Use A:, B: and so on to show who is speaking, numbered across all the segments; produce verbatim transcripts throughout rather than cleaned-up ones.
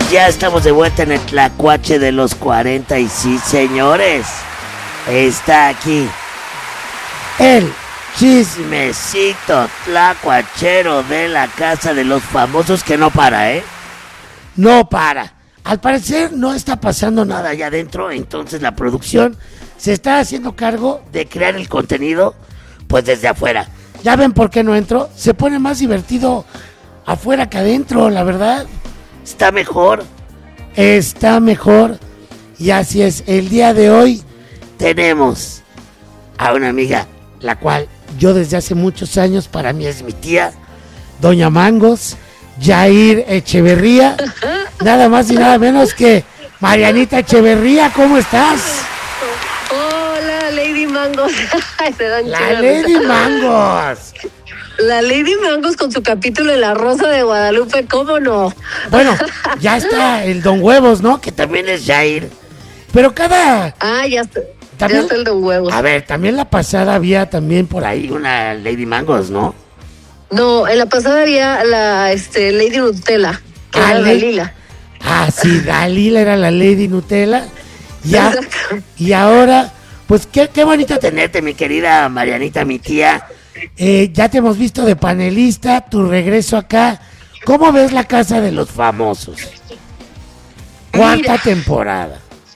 A: Ya estamos de vuelta en el Tlacuache de los cuarenta y sí, señores, está aquí el chismecito tlacuachero de la casa de los famosos que no para, ¿eh? No para. Al parecer no está pasando nada allá adentro, entonces la producción se está haciendo cargo de crear el contenido, pues desde afuera. ¿Ya ven por qué no entro? Se pone más divertido afuera que adentro, la verdad. Está mejor. Está mejor. Y así es, el día de hoy tenemos a una amiga, la cual yo desde hace muchos años, para mí es mi tía, Doña Mangos, Yair Echeverría, nada más y nada menos que Marianita Echeverría. ¿Cómo estás?
B: Hola, Lady Mangos. Se dan
A: La Lady Mangos.
B: La Lady Mangos con su capítulo de La Rosa de Guadalupe, ¿cómo no?
A: Bueno, ya está el Don Huevos, ¿no? Que también es Yair. Pero cada...
B: Ah, ya está.
A: También,
B: ya está el Don Huevos.
A: A ver, también la pasada había también por ahí una Lady Mangos, ¿no?
B: No, en la pasada había la este, Lady Nutella, que
A: ah,
B: era
A: Le...
B: Dalila.
A: Ah, sí, Dalila era la Lady Nutella. Ya, y ahora, pues qué, qué bonito tenerte, mi querida Marianita, mi tía. Eh, ya te hemos visto de panelista, tu regreso acá. ¿Cómo ves la casa de los famosos? Cuarta
B: Mira.
A: temporada.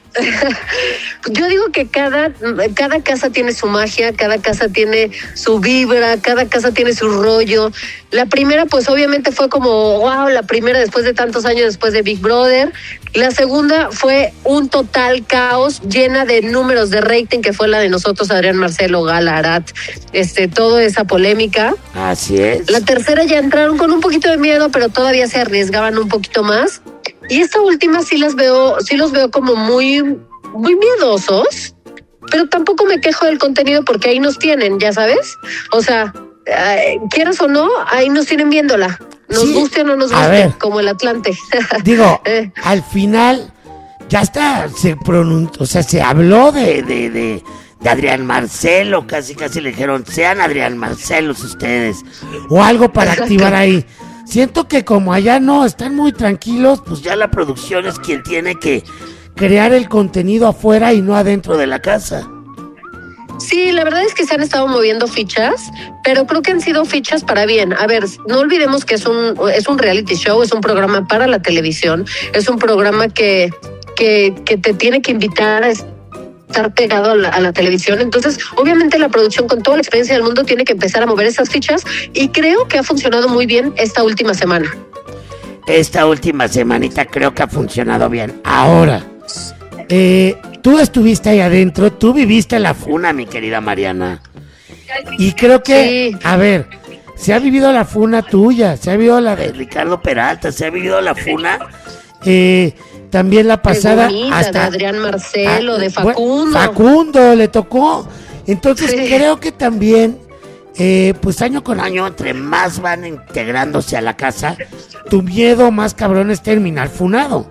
B: Yo digo que cada, cada casa tiene su magia, cada casa tiene su vibra, cada casa tiene su rollo. La primera, pues obviamente fue como, wow, la primera después de tantos años después de Big Brother. La segunda fue un total caos, llena de números de rating, que fue la de nosotros, Adrián Marcelo, Gala, Arat, este, toda esa polémica.
A: Así es.
B: La tercera ya entraron con un poquito de miedo, pero todavía se arriesgaban un poquito más. Y esta última sí las veo, sí los veo como muy, muy miedosos, pero tampoco me quejo del contenido porque ahí nos tienen, ya sabes. O sea, eh, quieras o no, ahí nos tienen viéndola. Nos
A: Sí,
B: guste o no nos
A: a
B: guste,
A: ver.
B: como el Atlante.
A: Digo,
B: Eh.
A: al final ya está, se pronunció, o sea, se habló de, de, de, de Adrián Marcelo, casi casi le dijeron, sean Adrián Marcelos ustedes, o algo para activar ahí. Siento que como allá no, están muy tranquilos, pues ya la producción es quien tiene que crear el contenido afuera y no adentro de la casa.
B: Sí, la verdad es que se han estado moviendo fichas, pero creo que han sido fichas para bien. A ver, no olvidemos que es un es un reality show, es un programa para la televisión, es un programa que que, que te tiene que invitar a estar pegado a la, a la televisión. Entonces, obviamente la producción con toda la experiencia del mundo tiene que empezar a mover esas fichas y creo que ha funcionado muy bien esta última semana.
A: Esta última semanita creo que ha funcionado bien. Ahora, eh, tú estuviste ahí adentro, tú viviste la funa, mi querida Mariana. Y creo que,
B: Sí.
A: a ver, se ha vivido la funa tuya, se ha vivido la de Ricardo Peralta, se ha vivido la funa... Eh, también la pasada
B: de bonita,
A: hasta
B: de Adrián Marcelo,
A: ah,
B: de Facundo.
A: Bueno, Facundo le tocó. Entonces
B: Sí.
A: creo que también, eh, pues año con año, entre más van integrándose a la casa, tu miedo más cabrón es terminar funado.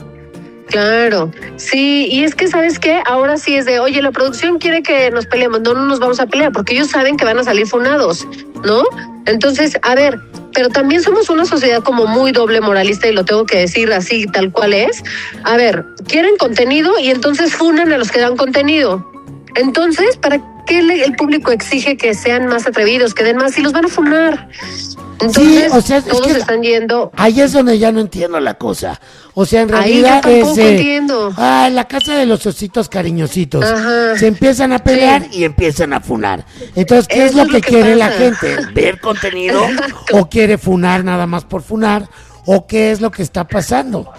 B: Claro, sí, y es que, ¿sabes qué? Ahora sí es de, oye, la producción quiere que nos peleemos, no, no nos vamos a pelear, porque ellos saben que van a salir funados, ¿no? Entonces, a ver, pero también somos una sociedad como muy doble moralista, y lo tengo que decir así, tal cual es. A ver, quieren contenido y entonces funan a los que dan contenido. Entonces, ¿para qué le- el público exige que sean más atrevidos, que den más, si los van a funar? Entonces,
A: Sí, o sea, es
B: todos
A: que
B: están yendo...
A: ahí es donde ya no entiendo la cosa. O sea, en
B: Ahí yo
A: realidad
B: tampoco
A: es eh,
B: entiendo.
A: ah, la casa de los ositos cariñositos.
B: Ajá.
A: Se empiezan a pelear
B: Sí.
A: y empiezan a funar. Entonces, ¿qué es
B: Eso
A: lo
B: es
A: que,
B: lo que
A: quiere la
B: pasa.
A: gente? ¿Ver contenido
B: Exacto.
A: o quiere funar nada más por funar? ¿O qué es lo que está pasando?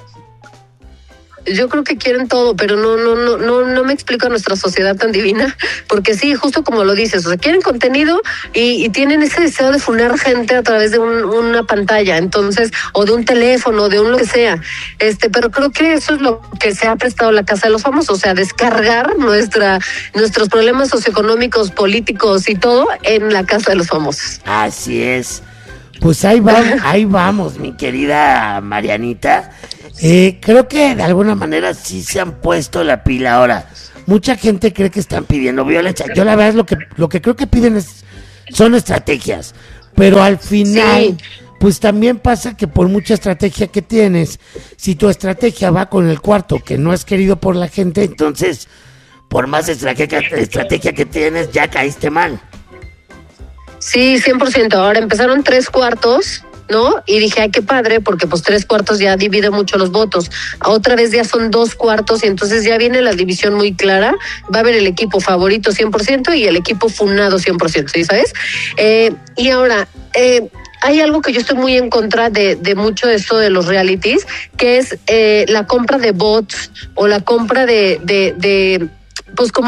B: Yo creo que quieren todo, pero no, no, no, no, no me explico a nuestra sociedad tan divina, porque sí, justo como lo dices, o sea, quieren contenido y, y tienen ese deseo de funar gente a través de un- una pantalla, entonces, o de un teléfono, de un lo que sea, este, pero creo que eso es lo que se ha prestado la Casa de los Famosos, o sea, descargar nuestra, nuestros problemas socioeconómicos, políticos y todo en la Casa de los Famosos.
A: Así es. Pues ahí vamos, ahí vamos, mi querida Marianita. Eh, creo que de alguna manera sí se han puesto la pila ahora. Mucha gente cree que están pidiendo violencia. Yo la verdad lo que lo que creo que piden es son estrategias, pero al final
B: Sí.
A: pues también pasa que por mucha estrategia que tienes, si tu estrategia va con el cuarto que no es querido por la gente, entonces, por más estrategia, estrategia que tienes, ya caíste mal.
B: Sí, cien por ciento. Ahora empezaron tres cuartos, ¿no? Y dije, ay, qué padre, porque pues tres cuartos ya divide mucho los votos. Otra vez ya son dos cuartos y entonces ya viene la división muy clara. Va a haber el equipo favorito cien por ciento y el equipo funado cien por ciento, ¿sí sabes? Eh, y ahora, eh, hay algo que yo estoy muy en contra de, de mucho de esto de los realities, que es eh, la compra de bots o la compra de, de, de pues como